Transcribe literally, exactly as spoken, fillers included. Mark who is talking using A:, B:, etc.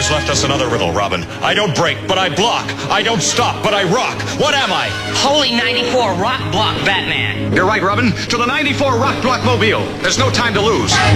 A: has left us another riddle, Robin. I don't break, but I block. I don't stop, but I rock. What am I?
B: Holy ninety-four Rock Block Batman.
A: You're right, Robin. To the ninety-four Rock Block Mobile. There's no time to lose.